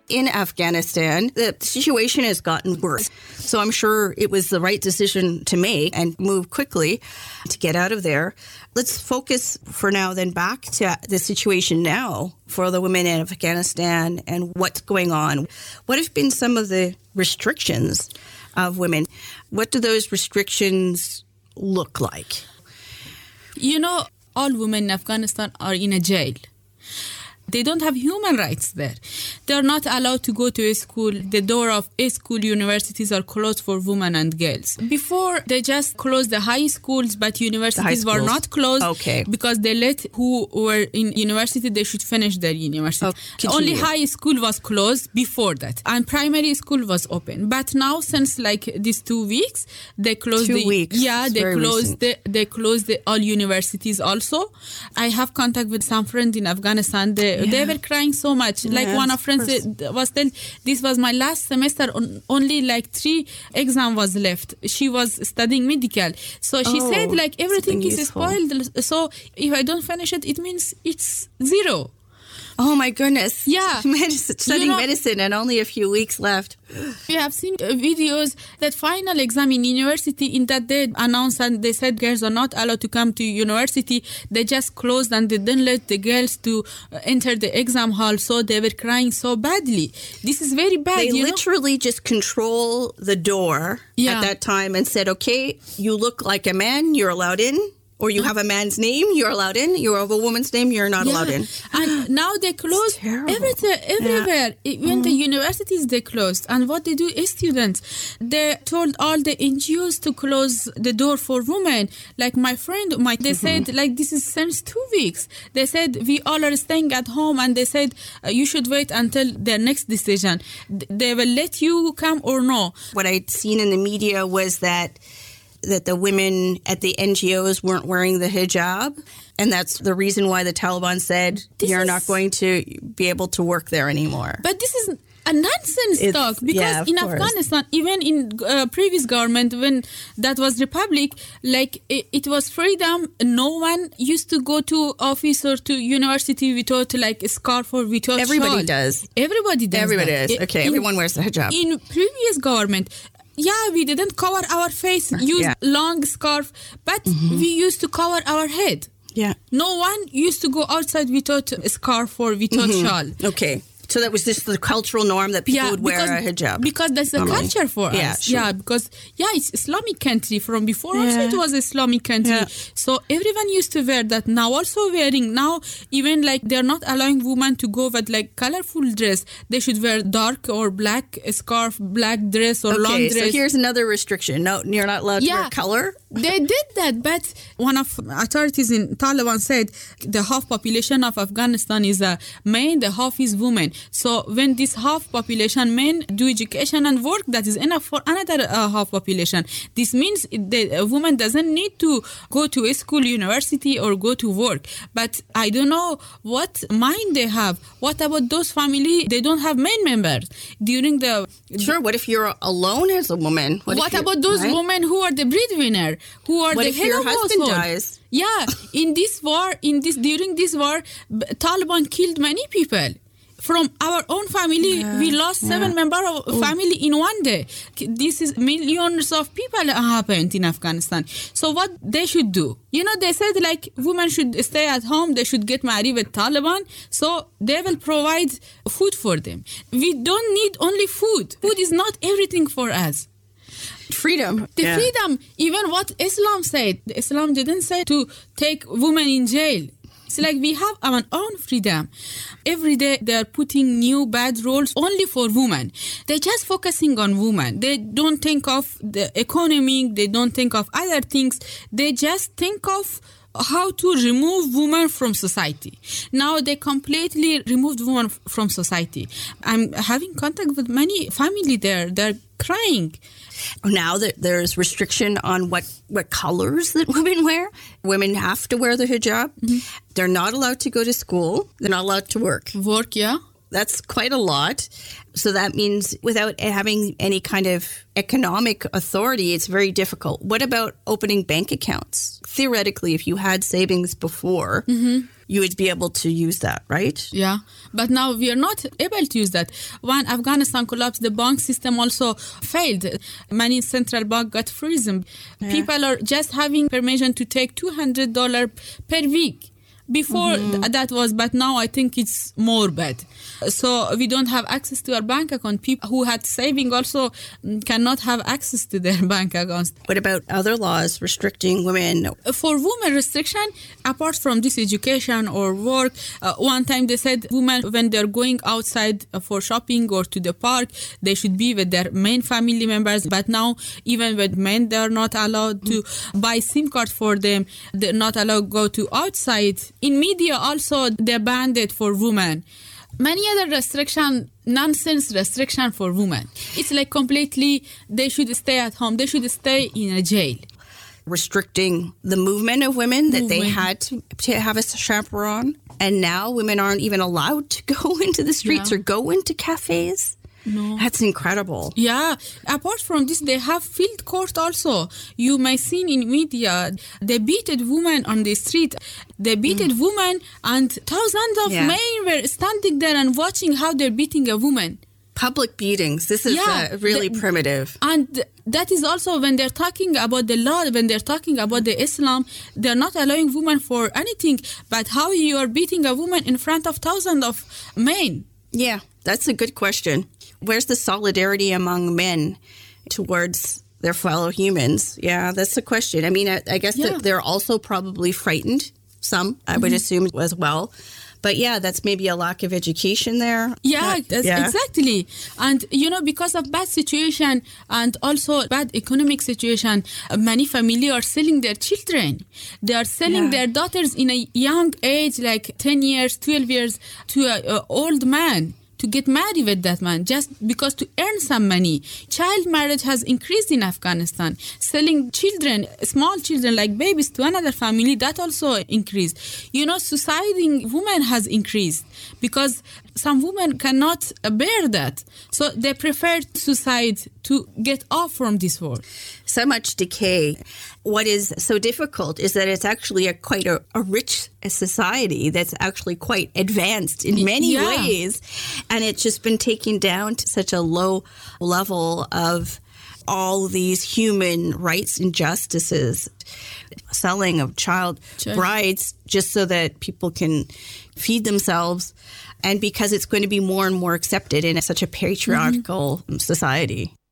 in Afghanistan, the situation has gotten worse. So I'm sure it was the right decision to make and move quickly to get out of there. Let's focus for now then back to the situation now for the women in Afghanistan and what's going on. What have been some of the restrictions of women? What do those restrictions look like? You know, all women in Afghanistan are in a jail. They don't have human rights there. They're not allowed to go to a school. The door of a school universities are closed for women and girls. Before, they just closed the high schools, but universities were not closed because they let who were in university, they should finish their university. Only high school was closed before that. And primary school was open. But now, since like these 2 weeks, they closed they closed all universities also. I have contact with some friends in Afghanistan. They were crying so much. Like one of friends was telling, this was my last semester, only like 3 exams was left. She was studying medical. So she said like everything is spoiled. So if I don't finish it, it means it's 0. Oh my goodness. Yeah. Studying medicine and only a few weeks left. We have seen videos that final exam in university in that they announced and they said girls are not allowed to come to university. They just closed and they didn't let the girls to enter the exam hall. So they were crying so badly. This is very bad. They literally just control the door at that time and said, okay, you look like a man, you're allowed in. Or you have a man's name, you're allowed in. You have a woman's name, you're not allowed in. And now they close everything, everywhere. Even the universities, they closed. And what they do is students. They told all the NGOs to close the door for women. Like my friend, they said, like, this is since 2 weeks. They said, we all are staying at home. And they said, you should wait until their next decision. They will let you come or no. What I'd seen in the media was that the women at the NGOs weren't wearing the hijab. And that's the reason why the Taliban said, you're not going to be able to work there anymore. But this is a nonsense talk. Because in Afghanistan, even in previous government, when that was republic, like it was freedom. No one used to go to office or to university without like a scarf or without Everybody shawl. does. Everybody does. Everybody does. Okay, everyone wears the hijab. In previous government, we didn't cover our face, use long scarf, but we used to cover our head. Yeah. No one used to go outside without a scarf or without shawl. Okay. So that was just the cultural norm that people would wear a hijab. Because that's the culture for us. Sure. Yeah, because it's Islamic country. From before also it was Islamic country. Yeah. So everyone used to wear that. Now also wearing. Now even like they're not allowing women to go with like colorful dress. They should wear dark or black scarf, black dress or long dress. So here's another restriction. No, you're not allowed to wear color? They did that, but one of authorities in Taliban said the half population of Afghanistan is men, the half is women. So when this half population men do education and work, that is enough for another half population. This means the woman doesn't need to go to a school, university, or go to work. But I don't know what mind they have. What about those families? They don't have men members during the. Sure. What if you're alone as a woman? What about those women who are the breadwinner, who are the head of household? What if your husband dies? Yeah, during this war, Taliban killed many people. From our own family, we lost 7 members of family in one day. This is millions of people happened in Afghanistan. So what they should do? They said like women should stay at home. They should get married with Taliban. So they will provide food for them. We don't need only food. Food is not everything for us. Freedom. Freedom. Even what Islam said. Islam didn't say to take women in jail. It's like we have our own freedom. Every day they are putting new bad rules only for women. They're just focusing on women. They don't think of the economy. They don't think of other things. They just think of how to remove women from society. Now they completely removed women from society. I'm having contact with many family there. They're crying. Now that there's restriction on what colors that women wear. Women have to wear the hijab. They're not allowed to go to school. They're not allowed to work. That's quite a lot. So that means without having any kind of economic authority, it's very difficult. What about opening bank accounts? Theoretically, if you had savings before, you would be able to use that, right? Yeah, but now we are not able to use that. When Afghanistan collapsed, the bank system also failed. Many central bank got frozen. Yeah. People are just having permission to take $200 per week. Before that was, but now I think it's more bad. So we don't have access to our bank account. People who had saving also cannot have access to their bank accounts. What about other laws restricting women? For women restriction, apart from this education or work, one time they said women, when they're going outside for shopping or to the park, they should be with their main family members. But now, even with men, they're not allowed to buy SIM card for them. They're not allowed to go to outside. In media also, they banned it for women. Many other nonsense restriction for women. It's like completely, they should stay at home. They should stay in a jail. Restricting the movement of women, that they had to have a chaperone. And now women aren't even allowed to go into the streets or go into cafes. No. That's incredible. Yeah. Apart from this, they have field court also. You may see in media, they beated women on the street. They beated women, and thousands of men were standing there and watching how they're beating a woman. Public beatings. This is really primitive. And that is also when they're talking about the law, when they're talking about the Islam, they're not allowing women for anything. But how you are beating a woman in front of thousands of men? Yeah, that's a good question. Where's the solidarity among men towards their fellow humans? Yeah, that's the question. I mean, I guess that they're also probably frightened. Some, I would assume as well. But yeah, that's maybe a lack of education there. Yeah, exactly. And, because of bad situation and also bad economic situation, many families are selling their children. They are selling their daughters in a young age, like 10 years, 12 years, to an old man, to get married with that man just because to earn some money. Child marriage has increased in Afghanistan. Selling children, small children like babies to another family, that also increased. Suiciding women has increased because some women cannot bear that. So they prefer suicide to get off from this war. So much decay. What is so difficult is that it's actually quite a rich society that's actually quite advanced in many ways. And it's just been taken down to such a low level of all these human rights injustices. Selling of child brides just so that people can feed themselves. And because it's going to be more and more accepted in such a patriarchal society.